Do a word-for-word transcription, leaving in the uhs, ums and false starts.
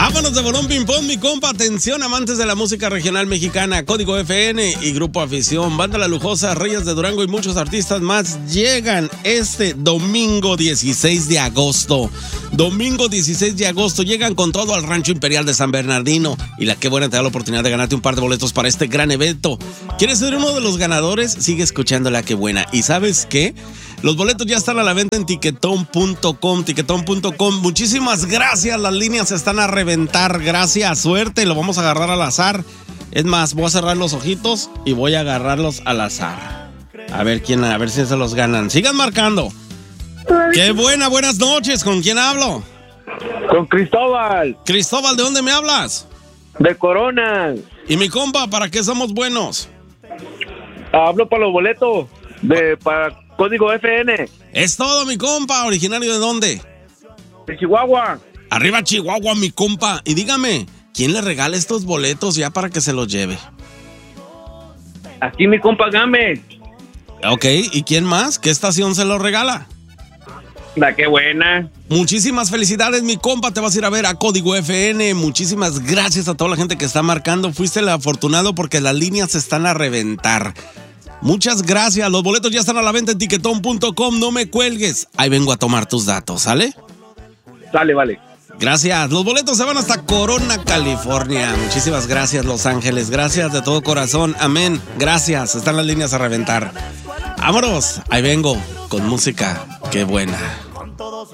Vámonos de Bolón Ping Pong, mi compa. Atención, amantes de la música regional mexicana. Código F N y Grupo Afición, Banda La Lujosa, Reyes de Durango y muchos artistas más llegan este domingo dieciséis de agosto. Domingo dieciséis de agosto llegan con todo al Rancho Imperial de San Bernardino. Y la Qué Buena te da la oportunidad de ganarte un par de boletos para este gran evento. ¿Quieres ser uno de los ganadores? Sigue escuchando La Qué Buena. ¿Y sabes qué? Los boletos ya están a la venta en tiquetón punto com, tiquetón punto com. Muchísimas gracias, las líneas están a reventar. Gracias, suerte, lo vamos a agarrar al azar. Es más, voy a cerrar los ojitos y voy a agarrarlos al azar. A ver quién, a ver si se los ganan. Sigan marcando. Qué buena, buenas noches. ¿Con quién hablo? Con Cristóbal. Cristóbal, ¿de dónde me hablas? De Corona. Y mi compa, ¿para qué somos buenos? Hablo para los boletos de para Código F N. Es todo, mi compa. ¿Originario de dónde? De Chihuahua. Arriba Chihuahua, mi compa. Y dígame, ¿quién le regala estos boletos ya para que se los lleve? Aquí mi compa Game. Ok, ¿y quién más? ¿Qué estación se los regala? La Qué Buena. Muchísimas felicidades, mi compa. Te vas a ir a ver a Código F N. Muchísimas gracias a toda la gente que está marcando. Fuiste el afortunado porque las líneas están a reventar. Muchas gracias. Los boletos ya están a la venta en tiquetón punto com. No me cuelgues. Ahí vengo a tomar tus datos, ¿sale? Sale, vale. Gracias. Los boletos se van hasta Corona, California. Muchísimas gracias, Los Ángeles. Gracias de todo corazón. Amén. Gracias. Están las líneas a reventar. Vámonos. Ahí vengo con música. Qué buena.